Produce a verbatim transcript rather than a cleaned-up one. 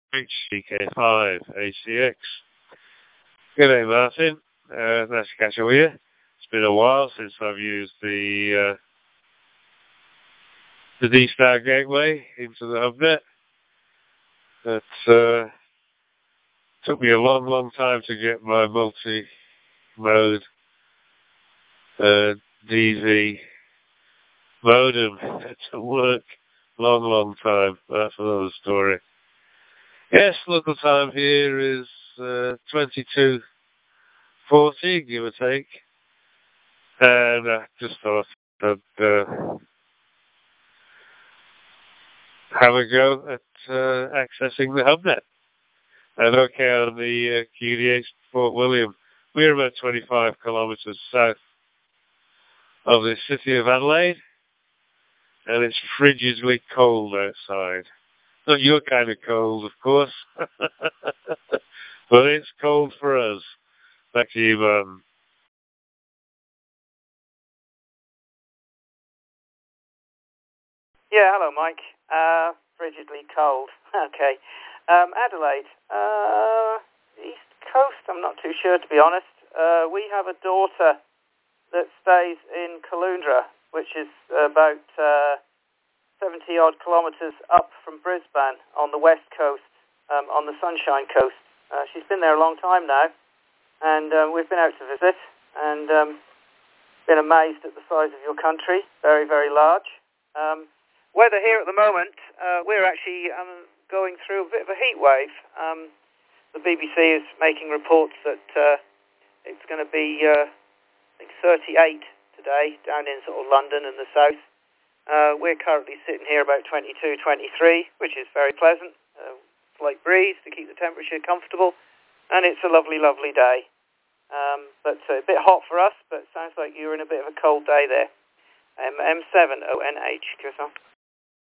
H C K five A C X. Good day, Martin. Uh, nice to catch up with you. It's been a while since I've used the uh, the D-Star gateway into the HubNet. It uh, took me a long, long time to get my multi-mode uh, D V modem to work. Long, long time. That's another story. Yes, local time here is uh, twenty-two forty, give or take. And I just thought I'd uh, have a go at uh, accessing the HubNet. And okay, on the uh, Q D H Fort William, we're about twenty-five kilometres south of the city of Adelaide, and it's frigidly cold outside. Not your kind of cold, of course, but it's cold for us. Back to you, Martin. Yeah, hello, Mike. Uh, frigidly cold. Okay. Um, Adelaide. Uh, East Coast, I'm not too sure, to be honest. Uh, we have a daughter that stays in Caloundra, which is about uh, seventy-odd kilometres up from Brisbane on the west coast, um, on the Sunshine Coast. Uh, she's been there a long time now, and um, we've been out to visit, and um, been amazed at the size of your country. Very, very large. Um, Weather here at the moment, uh, we're actually um, going through a bit of a heat wave. Um, the B B C is making reports that uh, it's going to be, uh, I think, thirty-eight today down in sort of London and the south. Uh, we're currently sitting here about twenty-two, twenty-three, which is very pleasant. Uh, slight breeze to keep the temperature comfortable, and it's a lovely, lovely day. Um, but uh, a bit hot for us, but it sounds like you're in a bit of a cold day there. Um, M seven O N H, Chris.